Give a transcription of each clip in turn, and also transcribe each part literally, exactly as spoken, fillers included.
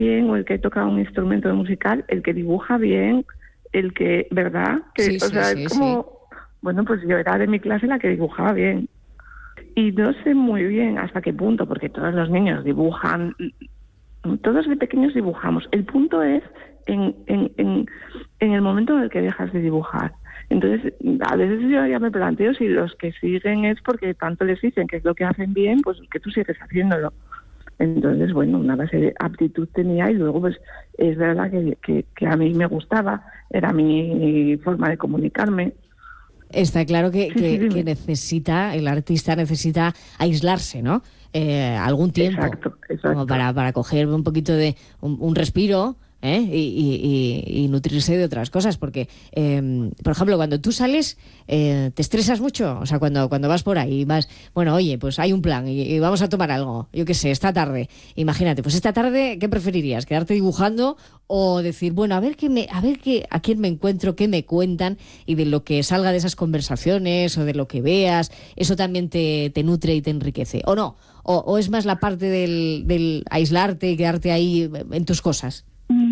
bien, o el que toca un instrumento musical, el que dibuja bien, el que, ¿verdad? Que, Sí, o sí, sea, sí, es como, sí. bueno, pues yo era de mi clase la que dibujaba bien. Y no sé muy bien hasta qué punto, porque todos los niños dibujan, todos de pequeños dibujamos. El punto es en, en, en, en el momento en el que dejas de dibujar. Entonces, a veces yo ya me planteo si los que siguen es porque tanto les dicen que es lo que hacen bien, pues que tú sigues haciéndolo. Entonces, bueno, una base de aptitud tenía y luego, pues, es verdad que, que, que a mí me gustaba, era mi forma de comunicarme. Está claro que, Sí, sí, que, que dime. necesita, el artista necesita aislarse, ¿no? Eh, algún tiempo, Exacto, exacto. como para, para coger un poquito de un, un respiro, ¿eh? y, y, y, y nutrirse de otras cosas, porque, eh, por ejemplo, cuando tú sales, eh, ¿te estresas mucho? O sea, cuando, cuando vas por ahí, vas, bueno, oye, pues hay un plan y, y vamos a tomar algo, yo qué sé, esta tarde, imagínate, pues esta tarde, ¿qué preferirías? ¿Quedarte dibujando o decir, bueno, a ver qué me, a ver qué, a quién me encuentro, qué me cuentan, y de lo que salga de esas conversaciones o de lo que veas, eso también te, te nutre y te enriquece, ¿o no? O, o es más la parte del, del aislarte y quedarte ahí en tus cosas.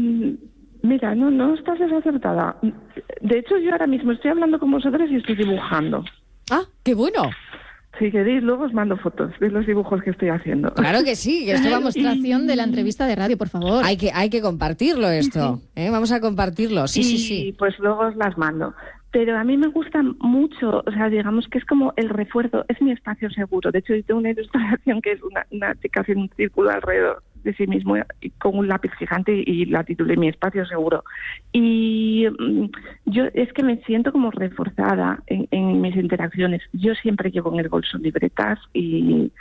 Mira, no, no estás desacertada. De hecho, yo ahora mismo estoy hablando con vosotros y estoy dibujando. ¡Ah, qué bueno! Si queréis, luego os mando fotos de los dibujos que estoy haciendo. Claro que sí. Que esto Una vamos... demostración de la entrevista de radio, por favor. Hay que, hay que compartirlo esto. ¿eh? Vamos a compartirlo. Sí, y, sí, sí. Pues luego os las mando. Pero a mí me gusta mucho, o sea, digamos que es como el refuerzo, es mi espacio seguro. De hecho, yo tengo una ilustración que es una, una chica haciendo un círculo alrededor de sí mismo y con un lápiz gigante y la titulé Mi espacio seguro. Y mm, yo es que me siento como reforzada en, en mis interacciones. Yo siempre llevo en el bolso libretas y,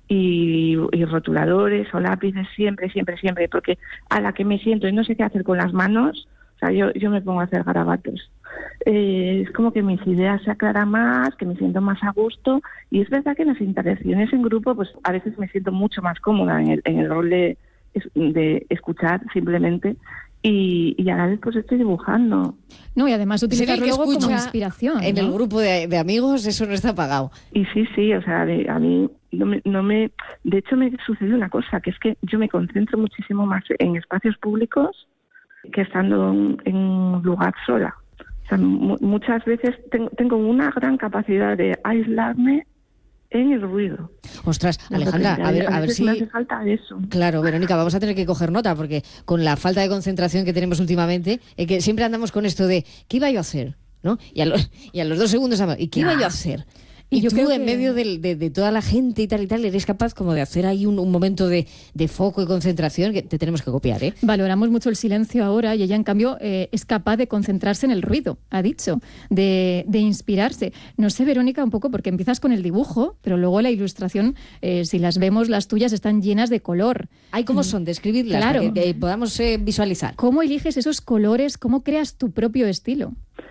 y, y rotuladores o lápices, siempre, siempre, siempre, porque a la que me siento y no sé qué hacer con las manos, o sea, yo, yo me pongo a hacer garabatos. Eh, es como que mis ideas se aclaran más, que me siento más a gusto, y es verdad que en las interacciones en grupo pues a veces me siento mucho más cómoda en el, en el rol de, de escuchar simplemente, y, y a la vez pues estoy dibujando. No, y además utilizarlo luego como inspiración, en ¿no? el grupo de, de amigos, eso no está pagado. Y sí, sí, o sea, de, a mí no me, no me... De hecho me sucede una cosa, que es que yo me concentro muchísimo más en espacios públicos que estando en, en un lugar sola. O sea, m- muchas veces tengo, tengo una gran capacidad de aislarme en el ruido. Ostras, Alejandra, a ver, a ver si... me hace falta eso. Claro, Verónica, vamos a tener que coger nota, porque con la falta de concentración que tenemos últimamente, eh, que siempre andamos con esto de, ¿qué iba yo a hacer? ¿No? Y a los, y a los dos segundos, ¿y qué iba yo a hacer? Y, y yo tú, en que... medio de, de, de toda la gente y tal y tal, eres capaz como de hacer ahí un, un momento de, de foco y concentración que te tenemos que copiar, ¿eh? Valoramos mucho el silencio ahora y ella, en cambio, eh, es capaz de concentrarse en el ruido, ha dicho, de, de inspirarse. No sé, Verónica, un poco, porque empiezas con el dibujo, pero luego la ilustración, eh, si las vemos, las tuyas están llenas de color. Ay, ¿cómo son? Describidlas, claro, para que, que podamos eh, visualizar. ¿Cómo eliges esos colores? ¿Cómo creas tu propio estilo?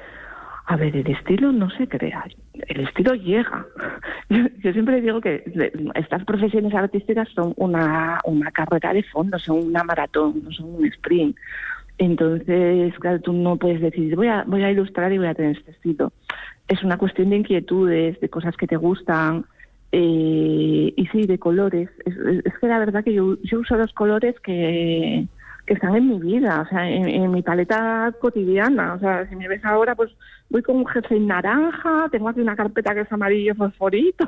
A ver, el estilo no se crea, el estilo llega. Yo, yo siempre digo que estas profesiones artísticas son una, una carrera de fondo, son una maratón, no son un sprint. Entonces, claro, tú no puedes decir, voy a, voy a ilustrar y voy a tener este estilo. Es una cuestión de inquietudes, de cosas que te gustan, eh, y sí, de colores. Es, es que la verdad que yo, yo uso los colores que... que están en mi vida, o sea, en, en mi paleta cotidiana. O sea, si me ves ahora, pues voy con un jersey naranja, tengo aquí una carpeta que es amarillo fosforito.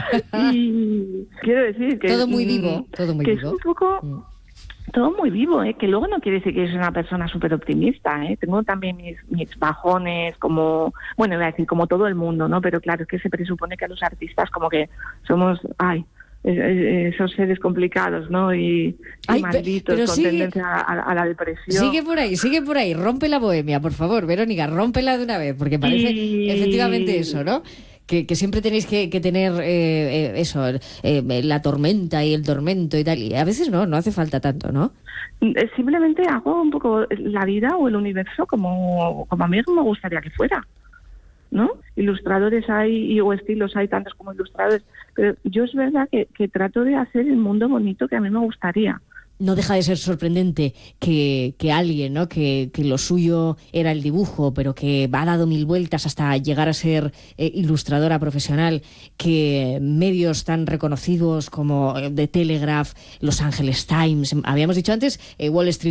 Y quiero decir que... Todo muy vivo, todo muy que vivo. es un poco... Mm. Todo muy vivo, ¿eh? Que luego no quiere decir que soy una persona súper optimista, ¿eh? Tengo también mis, mis bajones, como... Bueno, voy a decir, como todo el mundo, ¿no? Pero claro, es que se presupone que los artistas como que somos... ay esos seres complicados, ¿no? Y, y Ay, malditos, con sigue, tendencia a, a la depresión. Sigue por ahí, sigue por ahí. Rompe la bohemia, por favor, Verónica, rómpela de una vez, porque parece y... efectivamente eso, ¿no? Que, que siempre tenéis que, que tener eh, eh, eso, eh, la tormenta y el tormento y tal. Y a veces no, no hace falta tanto, ¿no? Simplemente hago un poco la vida o el universo como, como a mí me gustaría que fuera, ¿no? Ilustradores hay, o estilos hay tantos como ilustradores, pero yo es verdad que, que trato de hacer el mundo bonito que a mí me gustaría, no deja de ser sorprendente que, que alguien, ¿no? que, que lo suyo era el dibujo, pero que ha dado mil vueltas hasta llegar a ser eh, ilustradora profesional, que medios tan reconocidos como The Telegraph, Los Angeles Times, habíamos dicho antes, eh, Wall Street